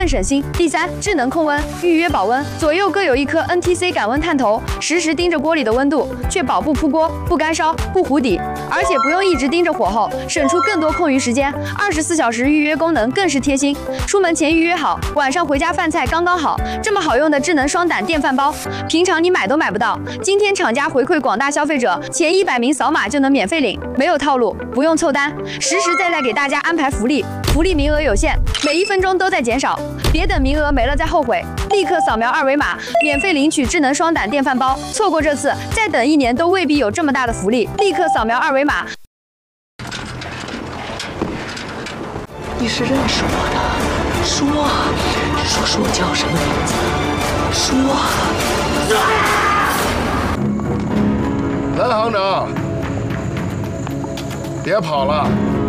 更省心。第3，智能控温，预约保温，左右各有一颗 NTC 感温探头，实时盯着锅里的温度，确保不扑锅、不干烧、不糊底，而且不用一直盯着火候，省出更多空余时间。24小时预约功能更是贴心，出门前预约好，晚上回家饭菜刚刚好。这么好用的智能双胆电饭煲，平常你买都买不到。今天厂家回馈广大消费者，前100名扫码就能免费领，没有套路，不用凑单，实实在在给大家安排福利。福利名额有限，每1分钟都在减少，别等名额没了再后悔，立刻扫描2维码，免费领取智能双胆电饭煲。错过这次，再等1年都未必有这么大的福利。立刻扫描2维码。 你是认识我的，说啊，说我叫什么名字？说啊！ 陈行长，别跑了。